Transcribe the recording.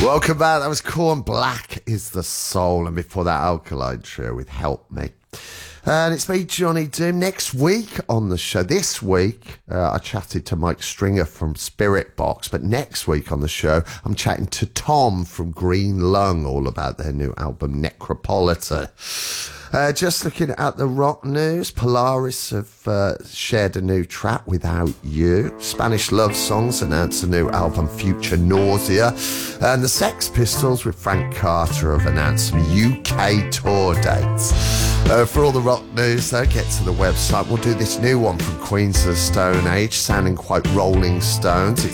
Welcome back. That was Corn. Black is the Soul. And before that, Alkaline Trio with Help Me. And it's me, Johnny Doom. Next week on the show, this week, I chatted to Mike Stringer from Spirit Box. But next week on the show, I'm chatting to Tom from Green Lung, all about their new album, Necropolitan. Just looking at the rock news, Polaris have shared a new track, Without You. Spanish Love Songs announced a new album, Future Nausea. And the Sex Pistols with Frank Carter have announced some UK tour dates. For all the rock news, though, get to the website. We'll do this new one from Queens of the Stone Age, sounding quite Rolling Stones. It's